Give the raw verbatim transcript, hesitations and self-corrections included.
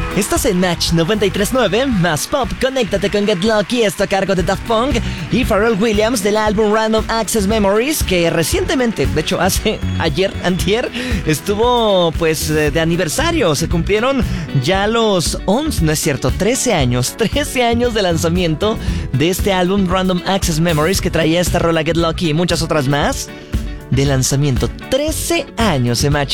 Estás en Match noventa y tres punto nueve, más pop, conéctate con Get Lucky, esto a cargo de Daft Punk y Pharrell Williams del álbum Random Access Memories, que recientemente, de hecho hace ayer, antier, estuvo pues de aniversario. Se cumplieron ya los once, no es cierto, trece años, trece años de lanzamiento de este álbum Random Access Memories, que traía esta rola Get Lucky y muchas otras más de lanzamiento. trece años en Match.